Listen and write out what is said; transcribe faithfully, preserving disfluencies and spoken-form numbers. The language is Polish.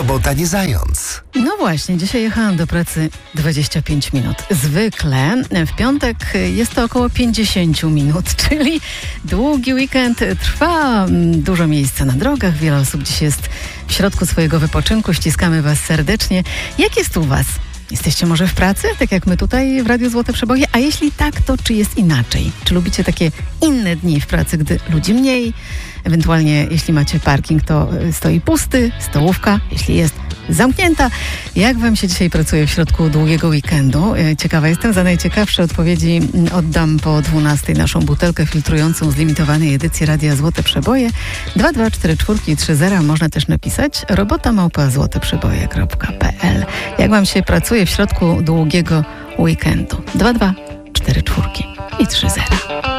Sobota nie zając. No właśnie, dzisiaj jechałam do pracy dwadzieścia pięć minut. Zwykle w piątek jest to około pięćdziesiąt minut, czyli długi weekend trwa, dużo miejsca na drogach, wiele osób dziś jest w środku swojego wypoczynku. Ściskamy Was serdecznie. Jak jest u Was? Jesteście może w pracy, tak jak my tutaj w Radiu Złote Przeboje? A jeśli tak, to czy jest inaczej? Czy lubicie takie inne dni w pracy, gdy ludzi mniej? Ewentualnie, jeśli macie parking, to stoi pusty, stołówka, jeśli jest zamknięta. Jak Wam się dzisiaj pracuje w środku długiego weekendu? Ciekawa jestem. Za najciekawsze odpowiedzi oddam po dwunastej naszą butelkę filtrującą z limitowanej edycji Radia Złote Przeboje. dwa dwa cztery cztery trzy zero. Można też napisać robota małpa złoteprzeboje kropka p l. Jak Wam się pracuje w środku długiego weekendu? dwa dwa cztery cztery i trzy zero.